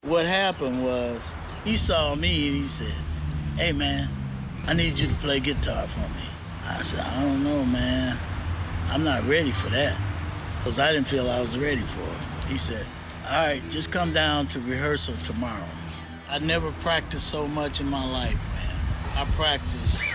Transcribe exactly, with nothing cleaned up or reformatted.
What happened was, he saw me and he said, hey man, I need you to play guitar for me. I said, I don't know, man. I'm not ready for that. Because I didn't feel I was ready for it. He said, all right, just come down to rehearsal tomorrow. I never practiced so much in my life, man. I practiced